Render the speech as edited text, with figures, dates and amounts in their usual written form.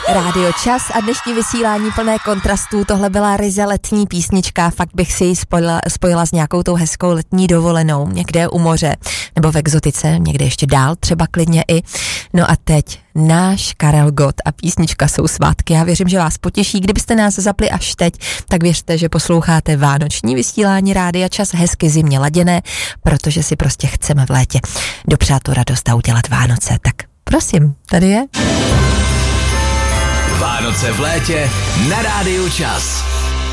Rádio Čas a dnešní vysílání plné kontrastů. Tohle byla ryze letní písnička, fakt bych si ji spojila s nějakou tou hezkou letní dovolenou, někde u moře, nebo v exotice, někde ještě dál, třeba klidně i. No a teď náš Karel Gott a písnička Jsou svátky. Já věřím, že vás potěší. Kdybyste nás zapli až teď, tak věřte, že posloucháte vánoční vysílání Rádia Čas hezky zimně laděné, protože si prostě chceme v létě dopřát tu radost a udělat Vánoce. Tak prosím, tady je. Vánoce v létě na Rádiu Čas.